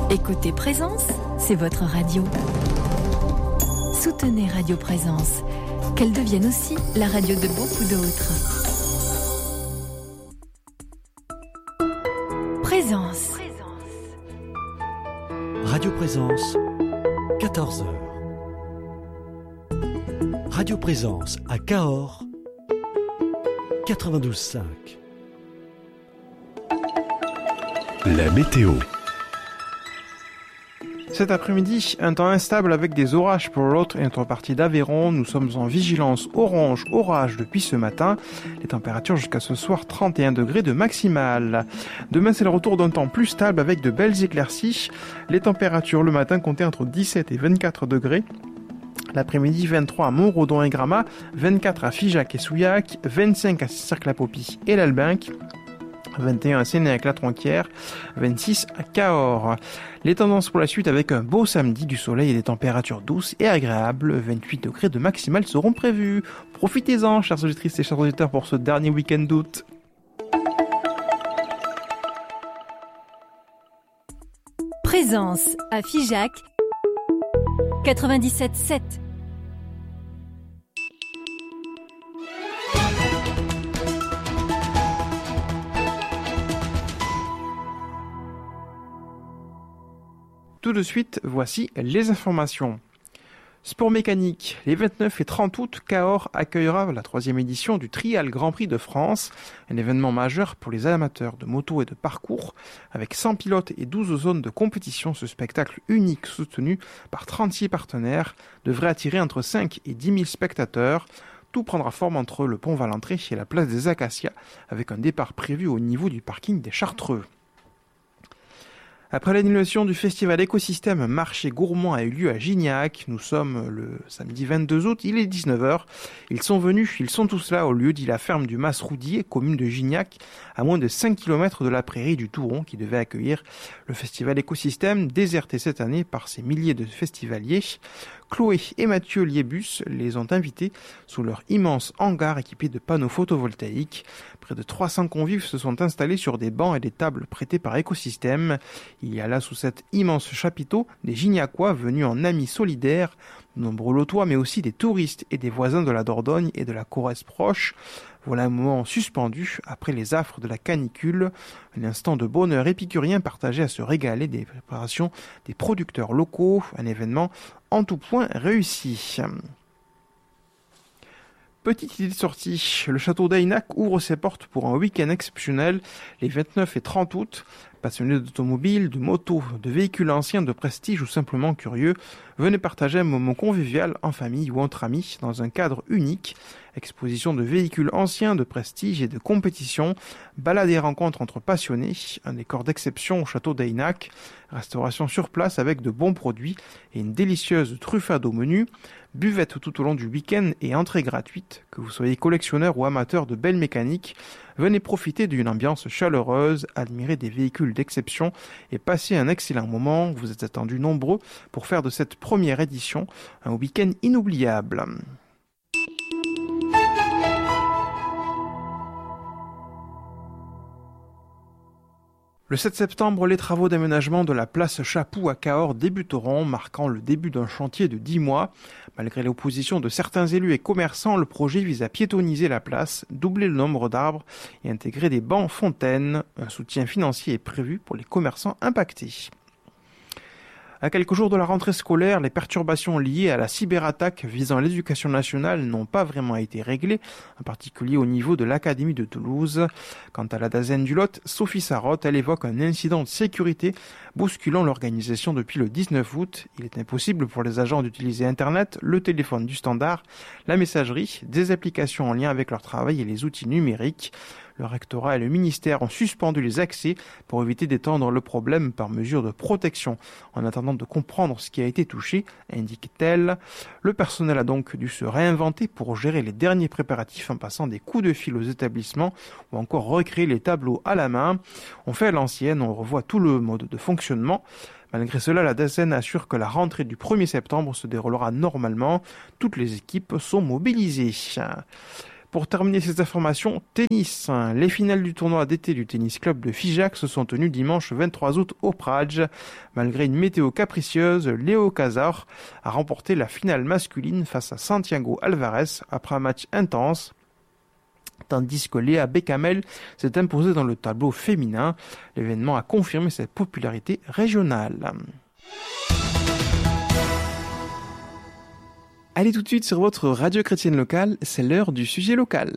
Écoutez Présence, c'est votre radio. Soutenez Radio Présence, qu'elle devienne aussi la radio de beaucoup d'autres. Présence. Radio Présence, 14h. Radio Présence à Cahors, 92.5. La météo. Cet après-midi, un temps instable avec des orages pour l'autre et notre partie d'Aveyron. Nous sommes en vigilance orange orage depuis ce matin. Les températures jusqu'à ce soir 31 degrés de maximale. Demain, c'est le retour d'un temps plus stable avec de belles éclaircies. Les températures le matin comptaient entre 17 et 24 degrés. L'après-midi, 23 à Montredon et Gramat, 24 à Figeac et Souillac, 25 à Cirque-la-Popie et l'Albinque, 21 à Sénéac-la-Tronquière, 26 à Cahors. Les tendances pour la suite avec un beau samedi, du soleil et des températures douces et agréables. 28 degrés de maximale seront prévus. Profitez-en, chers auditrices et chers auditeurs, pour ce dernier week-end d'août. Présence à Figeac, 97.7. Tout de suite, voici les informations. Sport mécanique, les 29 et 30 août, Cahors accueillera la 3e édition du Trial Grand Prix de France, un événement majeur pour les amateurs de moto et de parcours. Avec 100 pilotes et 12 zones de compétition, ce spectacle unique soutenu par 36 partenaires devrait attirer entre 5 et 10 000 spectateurs. Tout prendra forme entre le pont Valentré et la place des Acacias, avec un départ prévu au niveau du parking des Chartreux. Après l'annulation du festival Écosystème Marché Gourmand a eu lieu à Gignac. Nous sommes le samedi 22 août, il est 19h. Ils sont tous là au lieu dit la ferme du Mas-Roudier, commune de Gignac, à moins de 5 km de la prairie du Touron, qui devait accueillir le festival Écosystème, déserté cette année par ses milliers de festivaliers. Chloé et Mathieu Liébus les ont invités sous leur immense hangar équipé de panneaux photovoltaïques. Près de 300 convives se sont installés sur des bancs et des tables prêtés par Écosystème. Il y a là sous cet immense chapiteau des Gignacois venus en amis solidaires, de nombreux Lotois mais aussi des touristes et des voisins de la Dordogne et de la Corrèze proche. Voilà un moment suspendu après les affres de la canicule, un instant de bonheur épicurien partagé à se régaler des préparations des producteurs locaux, un événement en tout point réussi. Petite idée de sortie, le château d'Aynac ouvre ses portes pour un week-end exceptionnel les 29 et 30 août. Passionnés d'automobile, de moto, de véhicules anciens, de prestige ou simplement curieux, venez partager un moment convivial en famille ou entre amis dans un cadre unique. Exposition de véhicules anciens, de prestige et de compétition, balades et rencontres entre passionnés, un décor d'exception au château d'Aynac, restauration sur place avec de bons produits et une délicieuse truffade au menu, buvette tout au long du week-end et entrée gratuite. Que vous soyez collectionneur ou amateur de belles mécaniques, venez profiter d'une ambiance chaleureuse, admirer des véhicules d'exception et passer un excellent moment. Vous êtes attendus nombreux pour faire de cette première édition un week-end inoubliable. Le 7 septembre, les travaux d'aménagement de la place Chapoux à Cahors débuteront, marquant le début d'un chantier de 10 mois. Malgré l'opposition de certains élus et commerçants, le projet vise à piétonniser la place, doubler le nombre d'arbres et intégrer des bancs fontaines. Un soutien financier est prévu pour les commerçants impactés. À quelques jours de la rentrée scolaire, les perturbations liées à la cyberattaque visant l'éducation nationale n'ont pas vraiment été réglées, en particulier au niveau de l'Académie de Toulouse. Quant à la Dasen du Lot, Sophie Sarotte, elle évoque un incident de sécurité bousculant l'organisation depuis le 19 août. Il est impossible pour les agents d'utiliser Internet, le téléphone du standard, la messagerie, des applications en lien avec leur travail et les outils numériques. Le rectorat et le ministère ont suspendu les accès pour éviter d'étendre le problème par mesure de protection. En attendant de comprendre ce qui a été touché, indique-t-elle, le personnel a donc dû se réinventer pour gérer les derniers préparatifs en passant des coups de fil aux établissements ou encore recréer les tableaux à la main. On fait à l'ancienne, on revoit tout le mode de fonctionnement. Malgré cela, la Dasen assure que la rentrée du 1er septembre se déroulera normalement. Toutes les équipes sont mobilisées. Pour terminer ces informations, tennis. Les finales du tournoi d'été du tennis club de Figeac se sont tenues dimanche 23 août au Praj. Malgré une météo capricieuse, Léo Casar a remporté la finale masculine face à Santiago Alvarez après un match intense, tandis que Léa Bechamel s'est imposée dans le tableau féminin. L'événement a confirmé cette popularité régionale. Allez tout de suite sur votre radio chrétienne locale, c'est l'heure du sujet local.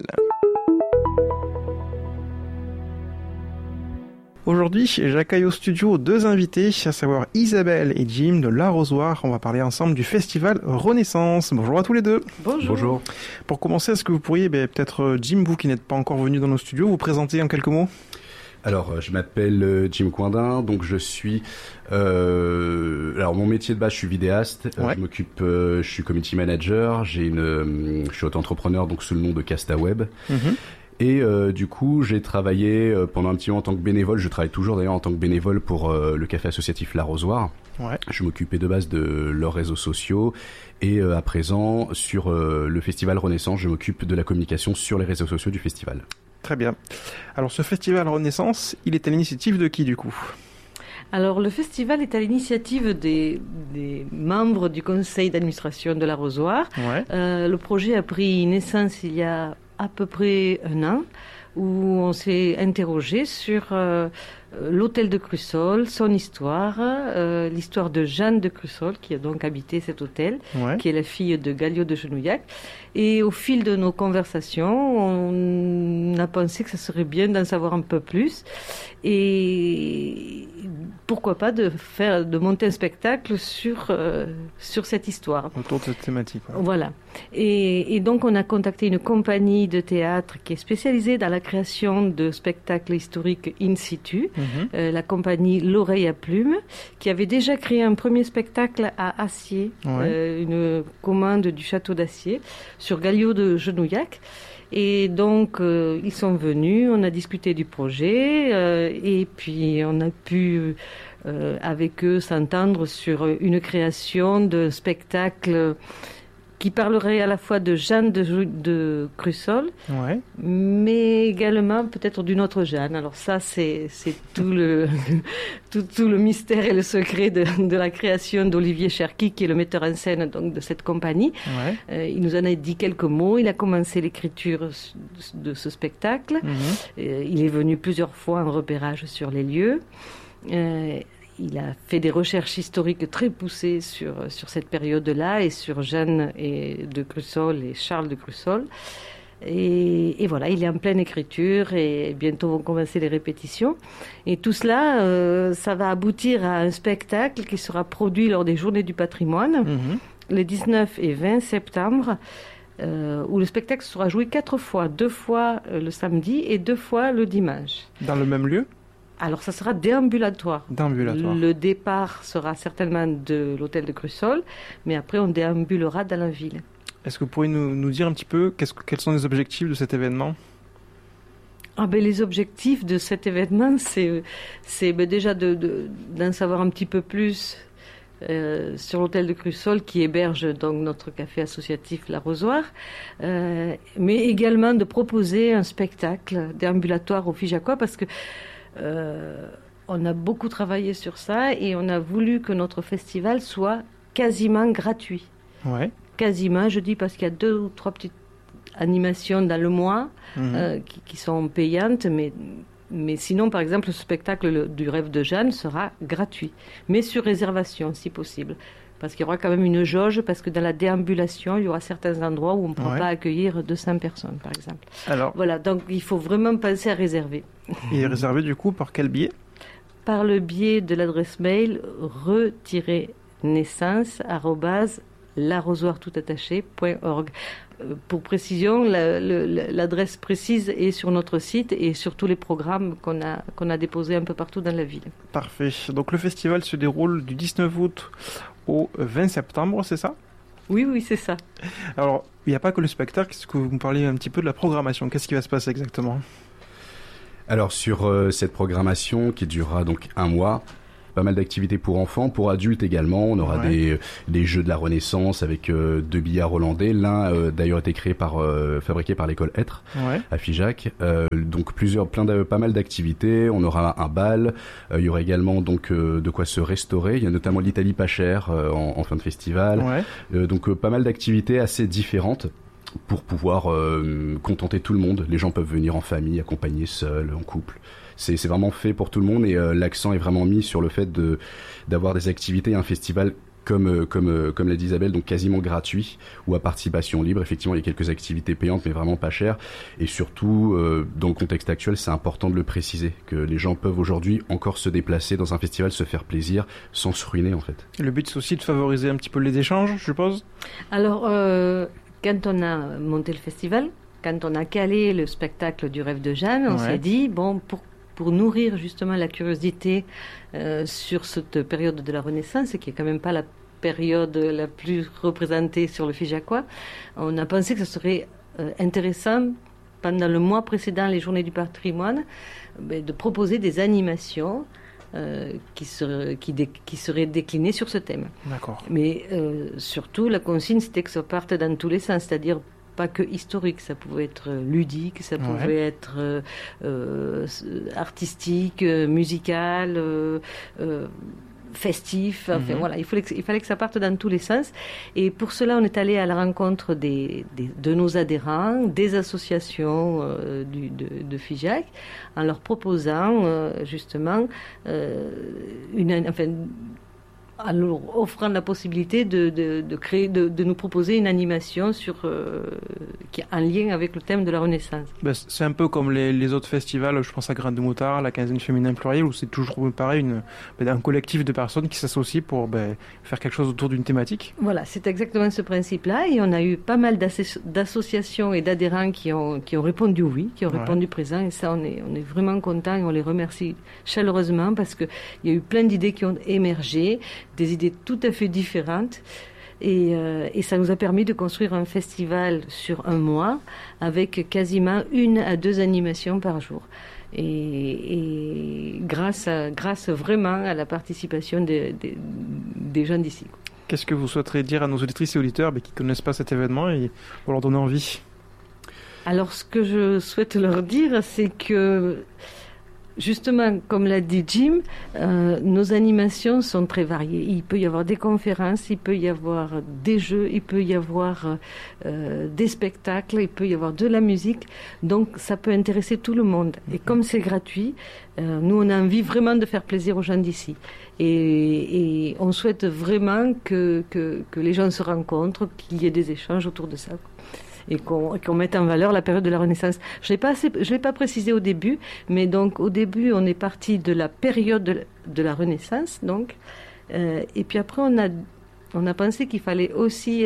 Aujourd'hui, j'accueille au studio deux invités, à savoir Isabelle et Jim de l'Arrosoir. On va parler ensemble du festival Renaissance. Bonjour à tous les deux. Bonjour. Pour commencer, est-ce que vous pourriez, peut-être Jim, vous qui n'êtes pas encore venu dans nos studios, vous présenter en quelques mots ? Alors, je m'appelle Jim Coindin, donc je suis... alors, mon métier de base, je suis vidéaste. Ouais. Je suis community manager. Je suis auto-entrepreneur, donc sous le nom de Castaweb. Et du coup, j'ai travaillé pendant un petit moment en tant que bénévole. Je travaille toujours d'ailleurs en tant que bénévole pour le café associatif L'Arrosoir. Ouais. Je m'occupais de base de leurs réseaux sociaux. Et à présent, sur le festival Renaissance, je m'occupe de la communication sur les réseaux sociaux du festival. Très bien. Alors, ce festival Renaissance, il est à l'initiative de qui, du coup ? Alors, le festival est à l'initiative des membres du conseil d'administration de l'Arrosoir. Ouais. Le projet a pris naissance il y a à peu près un an, où on s'est interrogé sur l'hôtel de Crussol, son histoire, l'histoire de Jeanne de Crussol, qui a donc habité cet hôtel, ouais, qui est la fille de Gallio de Genouillac. Et au fil de nos conversations, on a pensé que ça serait bien d'en savoir un peu plus. Et pourquoi pas de monter un spectacle sur cette histoire. Autour de cette thématique. Ouais. Voilà. Et donc, on a contacté une compagnie de théâtre qui est spécialisée dans la création de spectacles historiques in situ, la compagnie L'Oreille à Plume, qui avait déjà créé un premier spectacle à Acier, ouais, une commande du château d'Acier, sur Gallio de Genouillac. Et donc, ils sont venus, on a discuté du projet, et puis on a pu, avec eux, s'entendre sur une création de spectacle qui parlerait à la fois de Jeanne de Crussol, ouais, mais également peut-être d'une autre Jeanne. Alors ça, c'est tout le mystère et le secret de la création d'Olivier Cherki, qui est le metteur en scène donc de cette compagnie. Ouais. Il nous en a dit quelques mots. Il a commencé l'écriture de ce spectacle. Il est venu plusieurs fois en repérage sur les lieux. Il a fait des recherches historiques très poussées sur cette période-là et sur Jeanne de Crussol et Charles de Crussol. Et voilà, il est en pleine écriture et bientôt vont commencer les répétitions. Et tout cela, ça va aboutir à un spectacle qui sera produit lors des Journées du patrimoine, les 19 et 20 septembre, où le spectacle sera joué 4 fois, 2 fois le samedi et 2 fois le dimanche. Dans le même lieu ? Alors, ça sera déambulatoire. Le départ sera certainement de l'hôtel de Crussol, mais après, on déambulera dans la ville. Est-ce que vous pourriez nous dire un petit peu quels sont les objectifs de cet événement ? Les objectifs de cet événement, c'est déjà d'en savoir un petit peu plus sur l'hôtel de Crussol, qui héberge donc notre café associatif L'Arrosoir, mais également de proposer un spectacle déambulatoire aux Figeacois, parce que on a beaucoup travaillé sur ça et on a voulu que notre festival soit quasiment gratuit. Ouais. Quasiment, je dis parce qu'il y a 2 ou 3 petites animations dans le mois qui sont payantes, mais sinon, par exemple, le spectacle du rêve de Jeanne sera gratuit, mais sur réservation si possible. Parce qu'il y aura quand même une jauge, parce que dans la déambulation, il y aura certains endroits où on ne pourra pas accueillir 200 personnes, par exemple. Alors, voilà, donc il faut vraiment penser à réserver. Et réserver du coup par quel biais ? Par le biais de l'adresse mail re-naissance@l'arrosoirtoutattaché.org. Pour précision, l'adresse précise est sur notre site et sur tous les programmes qu'on a déposés un peu partout dans la ville. Parfait. Donc le festival se déroule du 19 août au 20 septembre, c'est ça ? Oui, c'est ça. Alors, il n'y a pas que le spectacle, est-ce que vous me parlez un petit peu de la programmation ? Qu'est-ce qui va se passer exactement ? Alors, sur cette programmation qui durera donc un mois, pas mal d'activités pour enfants, pour adultes également. On aura des jeux de la Renaissance avec 2 billards hollandais. L'un d'ailleurs été fabriqué par l'école Être à Figeac. Donc pas mal d'activités. On aura un bal. Il y aura également donc de quoi se restaurer. Il y a notamment l'Italie pas chère en fin de festival. Donc pas mal d'activités assez différentes pour pouvoir contenter tout le monde. Les gens peuvent venir en famille, accompagnés, seuls, en couple. C'est vraiment fait pour tout le monde et l'accent est vraiment mis sur le fait d'avoir des activités, un festival comme l'a dit Isabelle, donc quasiment gratuit ou à participation libre. Effectivement, il y a quelques activités payantes, mais vraiment pas chères. Et surtout, dans le contexte actuel, c'est important de le préciser, que les gens peuvent aujourd'hui encore se déplacer dans un festival, se faire plaisir, sans se ruiner en fait. Le but, c'est aussi de favoriser un petit peu les échanges, je suppose. Alors, quand on a monté le festival, quand on a calé le spectacle du rêve de Jeanne, on s'est dit, bon, pour nourrir justement la curiosité sur cette période de la Renaissance, qui est quand même pas la période la plus représentée sur le Figeacois, on a pensé que ce serait intéressant, pendant le mois précédent, les Journées du patrimoine, de proposer des animations qui seraient déclinées sur ce thème. D'accord. Mais surtout, la consigne, c'était que ça parte dans tous les sens, c'est-à-dire pas que historique, ça pouvait être ludique, ça pouvait être artistique, musical, festif. Enfin, voilà, il fallait que ça parte dans tous les sens. Et pour cela, on est allé à la rencontre de nos adhérents, des associations de Figeac, en leur proposant justement alors offrant la possibilité de nous proposer une animation qui est en lien avec le thème de la Renaissance. C'est un peu comme les autres festivals, je pense à Grain de Moutard, la quinzaine féminin pluriel, où c'est toujours pareil, un collectif de personnes qui s'associent pour faire quelque chose autour d'une thématique. Voilà, c'est exactement ce principe-là, et on a eu pas mal d'associations et d'adhérents qui ont répondu oui, qui ont répondu présent, et ça on est vraiment contents et on les remercie chaleureusement parce qu'il y a eu plein d'idées qui ont émergé, des idées tout à fait différentes et ça nous a permis de construire un festival sur un mois avec quasiment 1 à 2 animations par jour et grâce vraiment à la participation des gens d'ici. Qu'est-ce que vous souhaiterez dire à nos auditrices et auditeurs qui ne connaissent pas cet événement et pour leur donner envie? Alors ce que je souhaite leur dire, c'est que justement, comme l'a dit Jim, nos animations sont très variées. Il peut y avoir des conférences, il peut y avoir des jeux, il peut y avoir des spectacles, il peut y avoir de la musique. Donc, ça peut intéresser tout le monde. Et comme c'est gratuit, nous, on a envie vraiment de faire plaisir aux gens d'ici. Et on souhaite vraiment que les gens se rencontrent, qu'il y ait des échanges autour de ça. Et qu'on mette en valeur la période de la Renaissance. Je l'ai pas précisé au début, mais donc au début on est parti de la période de la Renaissance, donc, et puis après on a pensé qu'il fallait aussi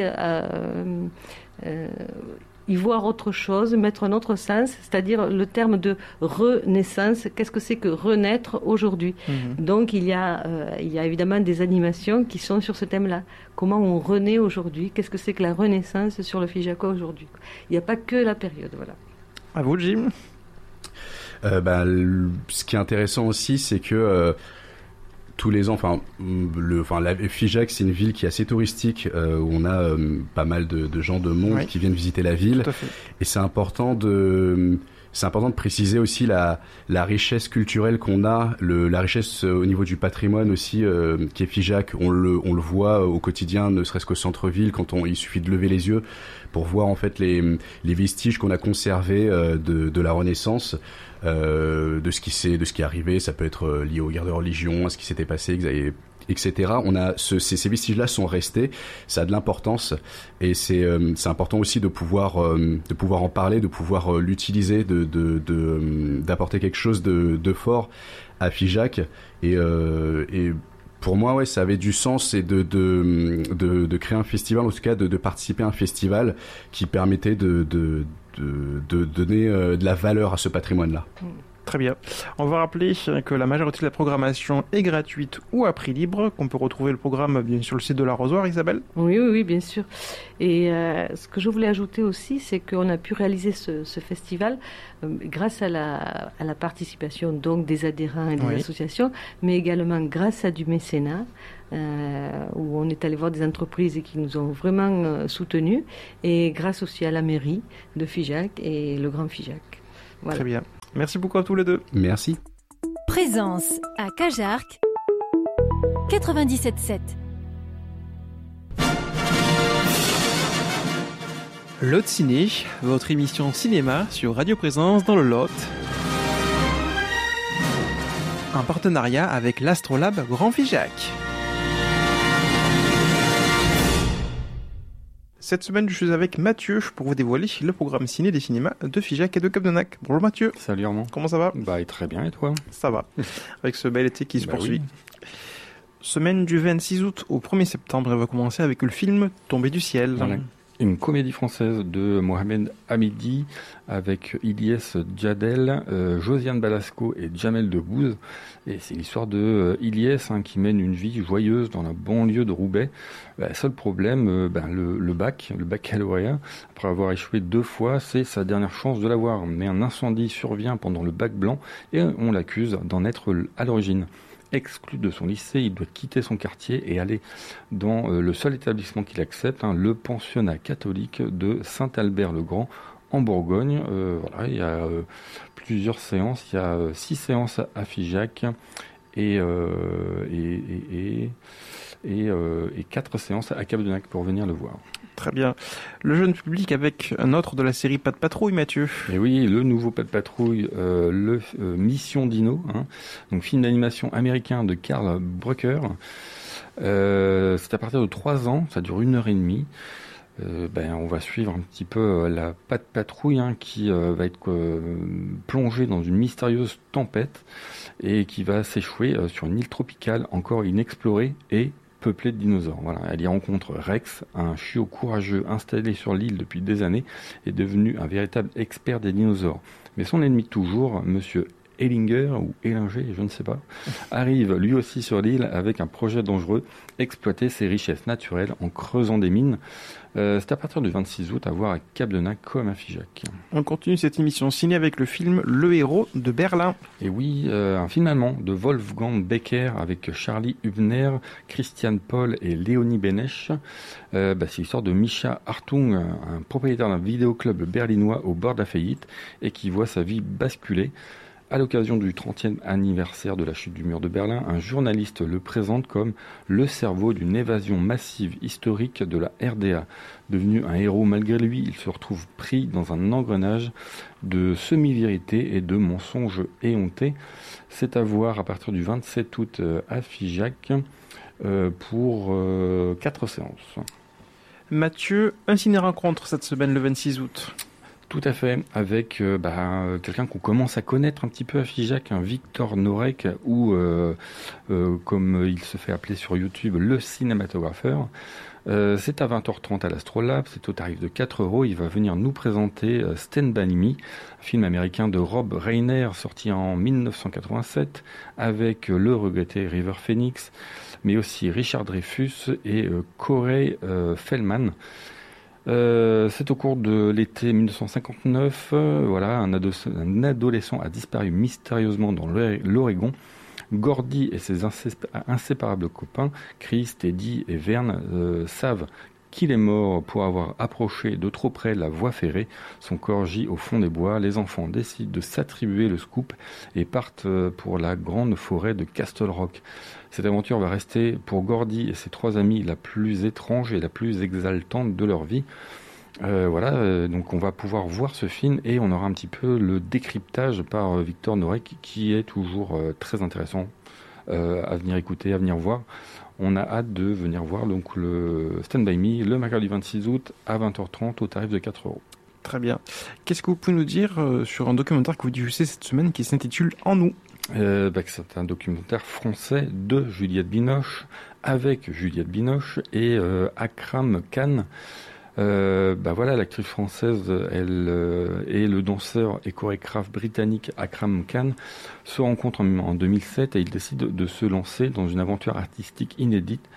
y voir autre chose, mettre un autre sens, c'est-à-dire le terme de renaissance. Qu'est-ce que c'est que renaître aujourd'hui? Donc il y a évidemment des animations qui sont sur ce thème-là. Comment on renaît aujourd'hui? Qu'est-ce que c'est que la renaissance sur le Figeacois aujourd'hui? Il n'y a pas que la période, voilà. À vous, Jim. Ce qui est intéressant aussi, c'est que tous les ans, la Figeac, c'est une ville qui est assez touristique, où on a pas mal de gens de monde qui viennent visiter la ville. Tout à fait. Et c'est important de préciser aussi la richesse culturelle qu'on a, la richesse au niveau du patrimoine aussi, qui est Figeac. On le voit au quotidien, ne serait-ce qu'au centre-ville, il suffit de lever les yeux pour voir en fait les vestiges qu'on a conservés de la Renaissance. De ce qui est arrivé, ça peut être lié aux guerres de religion, à ce qui s'était passé, etc. Ces vestiges-là sont restés, ça a de l'importance et c'est important aussi de pouvoir en parler, de pouvoir l'utiliser, d'apporter quelque chose de fort à Figeac et pour moi, ça avait du sens et de créer un festival, en tout cas de participer à un festival qui permettait de donner de la valeur à ce patrimoine-là. Très bien. On va rappeler que la majorité de la programmation est gratuite ou à prix libre, qu'on peut retrouver le programme bien sur le site de l'Arrosoir, Isabelle. Oui, bien sûr. Et ce que je voulais ajouter aussi, c'est qu'on a pu réaliser ce festival grâce à la participation donc des adhérents et des associations, mais également grâce à du mécénat, où on est allé voir des entreprises et qui nous ont vraiment soutenus, et grâce aussi à la mairie de Figeac et le Grand Figeac. Voilà. Très bien. Merci beaucoup à tous les deux. Merci. Présence à Cajarc 97.7. Lot Ciné, votre émission cinéma sur Radio Présence dans le Lot. Un partenariat avec l'Astrolabe Grand Figeac. Cette semaine, je suis avec Mathieu pour vous dévoiler le programme ciné des cinémas de Figeac et de Capdenac. Bonjour Mathieu. Salut Armand. Comment ça va ? Très bien, et toi ? Ça va, avec ce bel été qui se poursuit. Oui. Semaine du 26 août au 1er septembre, elle va commencer avec le film Tombé du ciel. Voilà. Une comédie française de Mohamed Hamidi avec Ilyes Djadel, Josiane Balasco et Jamel Debbouze. Et c'est l'histoire de Ilyes qui mène une vie joyeuse dans la banlieue de Roubaix. Seul problème, le baccalauréat, après avoir échoué 2 fois, c'est sa dernière chance de l'avoir. Mais un incendie survient pendant le bac blanc et on l'accuse d'en être à l'origine. Exclu de son lycée, il doit quitter son quartier et aller dans le seul établissement qu'il accepte, le pensionnat catholique de Saint-Albert-le-Grand en Bourgogne. Il y a plusieurs séances, il y a 6 séances à Figeac et 4 séances à Capdenac pour venir le voir. Très bien. Le jeune public avec un autre de la série Pas de patrouille, Mathieu. Et oui, le nouveau Pas de patrouille, Mission Dino, donc film d'animation américain de Carl Brucker. C'est à partir de 3 ans, ça dure 1h30. On va suivre un petit peu la Pas de patrouille qui va être plongée dans une mystérieuse tempête et qui va s'échouer sur une île tropicale encore inexplorée et peuplée de dinosaures. Voilà. Elle y rencontre Rex, un chiot courageux installé sur l'île depuis des années et devenu un véritable expert des dinosaures. Mais son ennemi de toujours, Monsieur Ellinger ou Ellinger, je ne sais pas, arrive lui aussi sur l'île avec un projet dangereux, exploiter ses richesses naturelles en creusant des mines. C'est à partir du 26 août à voir à Capdenac comme à Figeac. On continue cette émission ciné avec le film Le Héros de Berlin. Et oui, un film allemand de Wolfgang Becker avec Charlie Hübner, Christian Paul et Léonie Benesch. C'est l'histoire de Mischa Hartung, un propriétaire d'un vidéoclub berlinois au bord de la faillite et qui voit sa vie basculer. À l'occasion du 30e anniversaire de la chute du mur de Berlin, un journaliste le présente comme le cerveau d'une évasion massive historique de la RDA. Devenu un héros malgré lui, il se retrouve pris dans un engrenage de semi-vérité et de mensonges éhontés. C'est à voir à partir du 27 août à Figeac pour 4 séances. Mathieu, un ciné-rencontre cette semaine le 26 août. Tout à fait, avec quelqu'un qu'on commence à connaître un petit peu à Figeac, Victor Norek, ou comme il se fait appeler sur YouTube, le cinématographeur. C'est à 20h30 à l'Astrolabe, c'est au tarif de 4€. Il va venir nous présenter Stand By Me, un film américain de Rob Reiner sorti en 1987 avec le regretté River Phoenix, mais aussi Richard Dreyfuss et Corey Feldman. C'est au cours de l'été 1959, un adolescent a disparu mystérieusement dans l'Oregon. Gordy et ses inséparables copains, Chris, Teddy et Vern, savent qu'il est mort pour avoir approché de trop près la voie ferrée. Son corps gît au fond des bois. Les enfants décident de s'attribuer le scoop et partent pour la grande forêt de Castle Rock. Cette aventure va rester pour Gordy et ses 3 amis la plus étrange et la plus exaltante de leur vie. Donc on va pouvoir voir ce film et on aura un petit peu le décryptage par Victor Norek qui est toujours très intéressant à venir écouter, à venir voir. On a hâte de venir voir donc le Stand By Me le mercredi 26 août à 20h30 au tarif de 4€. Très bien. Qu'est-ce que vous pouvez nous dire sur un documentaire que vous diffusez cette semaine qui s'intitule En nous ? C'est un documentaire français de Juliette Binoche, avec Juliette Binoche et Akram Khan. Voilà, l'actrice française, elle et le danseur et chorégraphe britannique Akram Khan se rencontrent en 2007 et ils décident de se lancer dans une aventure artistique inédite.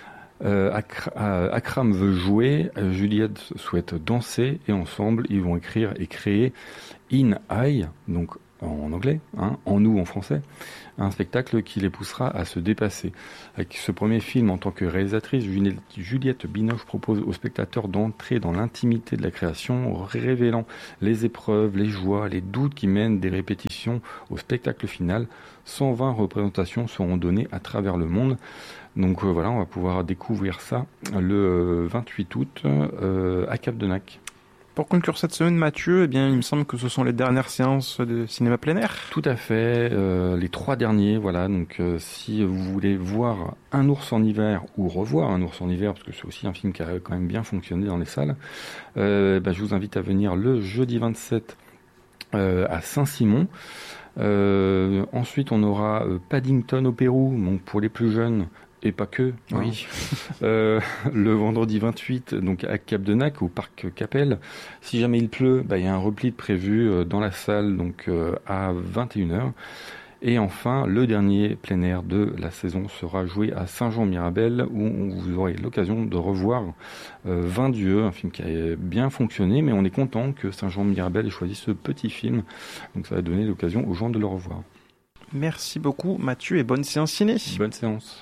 Akram veut jouer, Juliette souhaite danser et ensemble ils vont écrire et créer In I, donc en anglais, en nous en français, un spectacle qui les poussera à se dépasser. Avec ce premier film, en tant que réalisatrice, Juliette Binoche propose aux spectateurs d'entrer dans l'intimité de la création, révélant les épreuves, les joies, les doutes qui mènent des répétitions au spectacle final. 120 représentations seront données à travers le monde. Donc on va pouvoir découvrir ça le 28 août à Cap-de-Nac. Pour conclure cette semaine, Mathieu, il me semble que ce sont les dernières séances de cinéma plein air. Tout à fait, les 3 derniers, Donc si vous voulez voir Un ours en hiver ou revoir Un ours en hiver, parce que c'est aussi un film qui a quand même bien fonctionné dans les salles, je vous invite à venir le jeudi 27 à Saint-Simon. Ensuite, on aura Paddington au Pérou, donc pour les plus jeunes. Et pas que. Oui. Le vendredi 28, donc à Cap-de-Nac, au parc Capelle. Si jamais il pleut, il y a un repli de prévu dans la salle, donc à 21h. Et enfin, le dernier plein air de la saison sera joué à Saint-Jean-Mirabel, où vous aurez l'occasion de revoir Vin Dieu, un film qui a bien fonctionné, mais on est content que Saint-Jean-Mirabel ait choisi ce petit film. Donc ça va donner l'occasion aux gens de le revoir. Merci beaucoup Mathieu et bonne séance ciné. Bonne séance.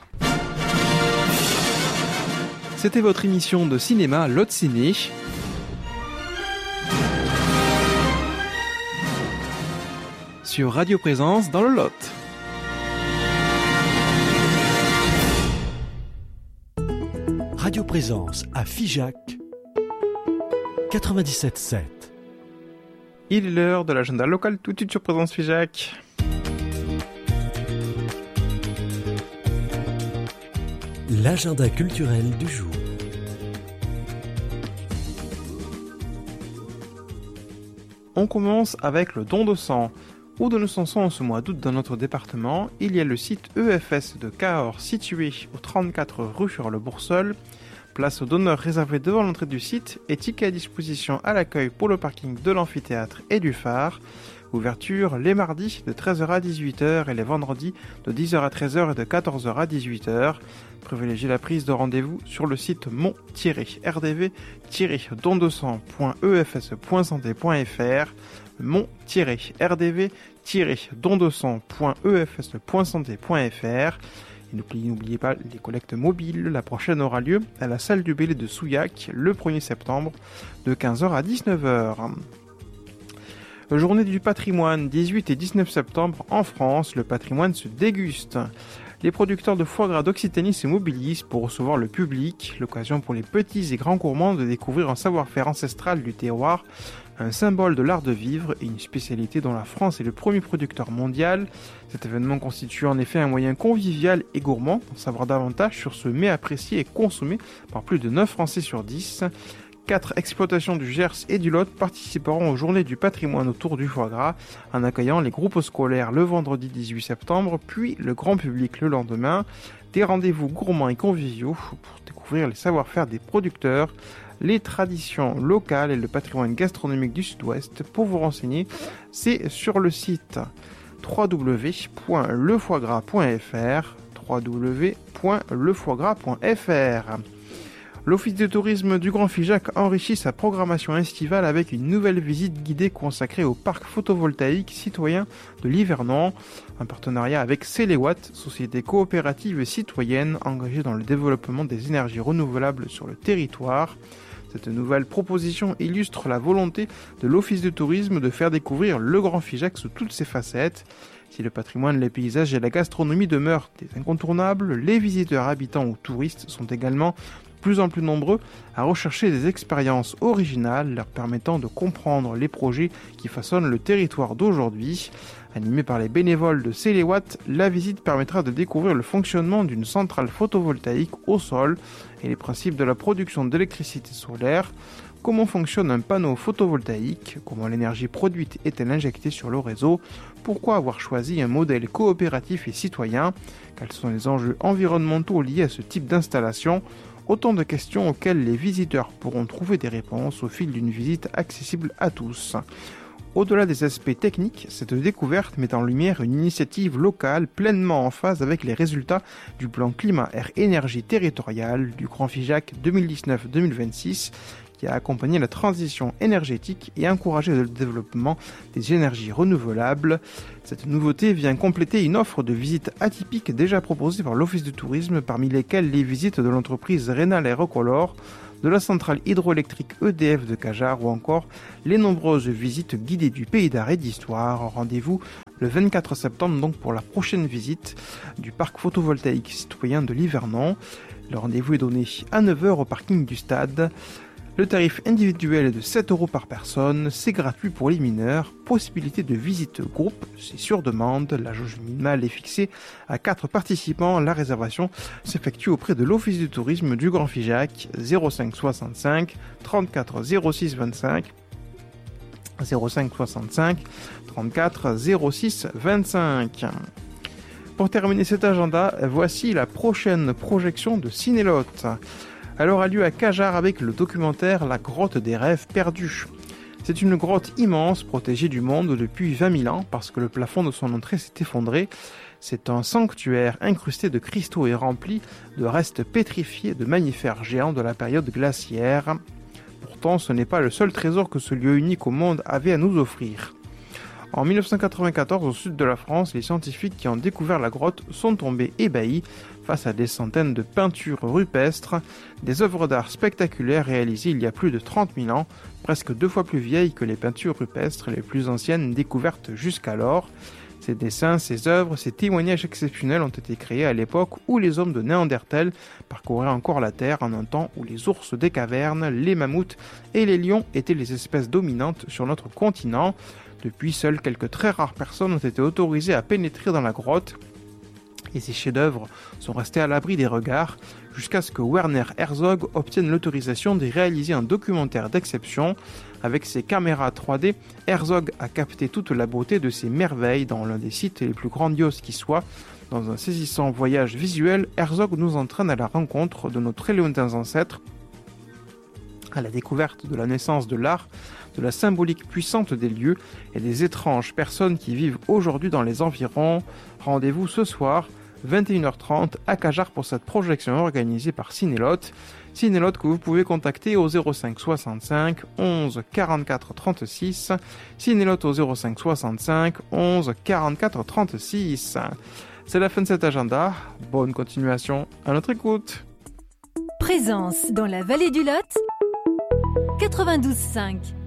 C'était votre émission de cinéma Lot Ciné. Sur Radio Présence dans le Lot. Radio Présence à Figeac 97.7. Il est l'heure de l'agenda local tout de suite sur Présence Figeac. L'agenda culturel du jour. On commence avec le don de sang. Où donner son sang en ce mois d'août dans notre département, il y a le site EFS de Cahors situé au 34 rue Furle-Boursole. Place aux donneurs réservée devant l'entrée du site et tickets à disposition à l'accueil pour le parking de l'amphithéâtre et du phare. Ouverture les mardis de 13h à 18h et les vendredis de 10h à 13h et de 14h à 18h. Privilégiez la prise de rendez-vous sur le site mon-rdv-dondesang.efs.santé.fr mon-rdv-dondesang.efs.santé.fr. Et n'oubliez pas les collectes mobiles. La prochaine aura lieu à la salle du Bélé de Souillac le 1er septembre de 15h à 19h. Journée du patrimoine, 18 et 19 septembre en France, le patrimoine se déguste. Les producteurs de foie gras d'Occitanie se mobilisent pour recevoir le public, l'occasion pour les petits et grands gourmands de découvrir un savoir-faire ancestral du terroir, un symbole de l'art de vivre et une spécialité dont la France est le premier producteur mondial. Cet événement constitue en effet un moyen convivial et gourmand d'en savoir davantage sur ce mets apprécié et consommé par plus de 9 Français sur 10. 4 exploitations du Gers et du Lot participeront aux journées du patrimoine autour du foie gras en accueillant les groupes scolaires le vendredi 18 septembre, puis le grand public le lendemain. Des rendez-vous gourmands et conviviaux pour découvrir les savoir-faire des producteurs, les traditions locales et le patrimoine gastronomique du Sud-Ouest. Pour vous renseigner, c'est sur le site www.lefoiegras.fr www.lefoiegras.fr. L'Office de tourisme du Grand Figeac enrichit sa programmation estivale avec une nouvelle visite guidée consacrée au parc photovoltaïque citoyen de l'Hivernon, un partenariat avec Céléwatt, société coopérative et citoyenne engagée dans le développement des énergies renouvelables sur le territoire. Cette nouvelle proposition illustre la volonté de l'Office de tourisme de faire découvrir le Grand Figeac sous toutes ses facettes. Si le patrimoine, les paysages et la gastronomie demeurent des incontournables, les visiteurs habitants ou touristes sont également de plus en plus nombreux à rechercher des expériences originales leur permettant de comprendre les projets qui façonnent le territoire d'aujourd'hui. Animée par les bénévoles de Céléwatt, la visite permettra de découvrir le fonctionnement d'une centrale photovoltaïque au sol et les principes de la production d'électricité solaire. Comment fonctionne un panneau photovoltaïque? Comment l'énergie produite est-elle injectée sur le réseau? Pourquoi avoir choisi un modèle coopératif et citoyen? Quels sont les enjeux environnementaux liés à ce type d'installation? Autant de questions auxquelles les visiteurs pourront trouver des réponses au fil d'une visite accessible à tous. Au-delà des aspects techniques, cette découverte met en lumière une initiative locale pleinement en phase avec les résultats du plan climat-air-énergie territorial du Grand Figeac 2019-2026 qui a accompagné la transition énergétique et encouragé le développement des énergies renouvelables. Cette nouveauté vient compléter une offre de visites atypiques déjà proposée par l'Office du tourisme, parmi lesquelles les visites de l'entreprise Rénal Aérocolor, de la centrale hydroélectrique EDF de Cajar ou encore les nombreuses visites guidées du Pays d'Art et d'Histoire. Rendez-vous le 24 septembre donc pour la prochaine visite du parc photovoltaïque citoyen de Livernon. Le rendez-vous est donné à 9h au parking du stade. Le tarif individuel est de 7 € par personne, c'est gratuit pour les mineurs, possibilité de visite groupe, c'est sur demande, la jauge minimale est fixée à 4 participants, la réservation s'effectue auprès de l'Office du tourisme du Grand Figeac, 05 65 34 06 25, 05 65 34 06 25. Pour terminer cet agenda, voici la prochaine projection de Cinélote. Elle aura lieu à Cajar avec le documentaire La grotte des rêves perdus. C'est une grotte immense protégée du monde depuis 20 000 ans parce que le plafond de son entrée s'est effondré. C'est un sanctuaire incrusté de cristaux et rempli de restes pétrifiés de mammifères géants de la période glaciaire. Pourtant, ce n'est pas le seul trésor que ce lieu unique au monde avait à nous offrir. En 1994, au sud de la France, les scientifiques qui ont découvert la grotte sont tombés ébahis face à des centaines de peintures rupestres, des œuvres d'art spectaculaires réalisées il y a plus de 30 000 ans, presque 2 fois plus vieilles que les peintures rupestres les plus anciennes découvertes jusqu'alors. Ces dessins, ces œuvres, ces témoignages exceptionnels ont été créés à l'époque où les hommes de Néandertal parcouraient encore la Terre en un temps où les ours des cavernes, les mammouths et les lions étaient les espèces dominantes sur notre continent. Depuis, seules quelques très rares personnes ont été autorisées à pénétrer dans la grotte et ces chefs-d'œuvre sont restés à l'abri des regards jusqu'à ce que Werner Herzog obtienne l'autorisation de réaliser un documentaire d'exception. Avec ses caméras 3D, Herzog a capté toute la beauté de ces merveilles dans l'un des sites les plus grandioses qui soit. Dans un saisissant voyage visuel, Herzog nous entraîne à la rencontre de nos très lointains ancêtres, à la découverte de la naissance de l'art, de la symbolique puissante des lieux et des étranges personnes qui vivent aujourd'hui dans les environs. Rendez-vous ce soir, 21h30 à Cajar pour cette projection organisée par Cinélote. Cinélote que vous pouvez contacter au 05 65 11 44 36. Cinélote au 05 65 11 44 36. C'est la fin de cet agenda. Bonne continuation à notre écoute. Présence dans la vallée du Lot, 92.5.